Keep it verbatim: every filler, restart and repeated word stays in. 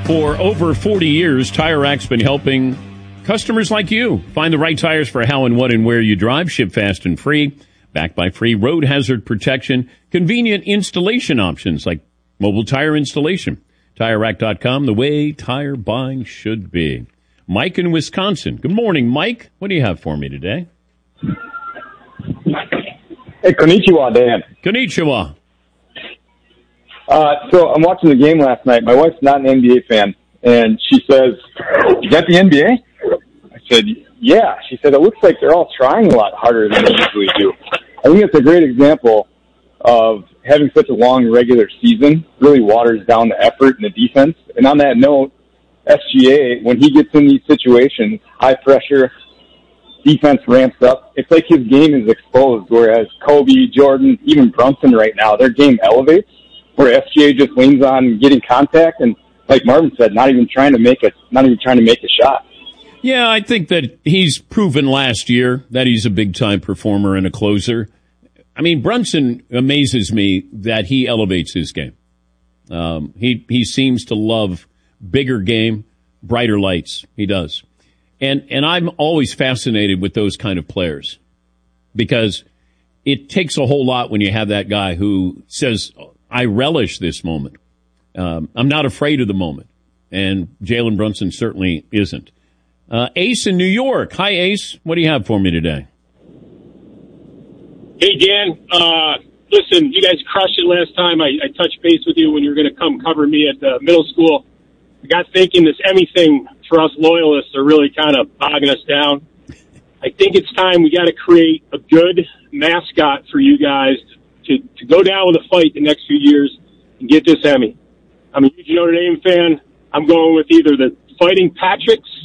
For over forty years, Tire Rack's been helping customers like you find the right tires for how and what and where you drive. Ship fast and free. Backed by free road hazard protection. Convenient installation options like mobile tire installation. Tire Rack dot com, the way tire buying should be. Mike in Wisconsin. Good morning, Mike. What do you have for me today? Hey, konnichiwa, Dan. Konnichiwa. Uh, so I'm watching the game last night. My wife's not an N B A fan, and she says, "Is that the N B A?" I said, "Yeah." She said, "It looks like they're all trying a lot harder than they usually do." I think it's a great example of having such a long regular season really waters down the effort and the defense. And on that note, S G A, when he gets in these situations, high pressure, defense ramps up. It's like his game is exposed, whereas Kobe, Jordan, even Brunson right now, their game elevates, where S G A just leans on getting contact and, like Marvin said, not even trying to make a not even trying to make a shot. Yeah, I think that he's proven last year that he's a big-time performer and a closer. I mean, Brunson amazes me that he elevates his game. Um, he he seems to love bigger game, brighter lights. He does. And and I'm always fascinated with those kind of players because it takes a whole lot when you have that guy who says, I relish this moment. Um, I'm not afraid of the moment. And Jalen Brunson certainly isn't. Uh, Ace in New York. Hi, Ace. What do you have for me today? Hey, Dan. Uh, listen, you guys crushed it last time. I, I touched base with you when you were going to come cover me at the middle school. I got thinking this Emmy thing for us loyalists are really kind of bogging us down. I think it's time we got to create a good mascot for you guys to, to go down with a fight the next few years and get this Emmy. I'm a huge Notre Dame fan. I'm going with either the Fighting Patricks